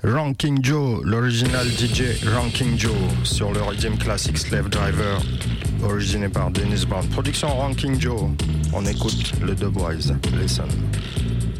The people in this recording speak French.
Ranking Joe, l'original DJ Ranking Joe sur le Rhythm Classic Slave Driver, originé par Dennis Brown. Production Ranking Joe. On écoute le Dubwise. Listen.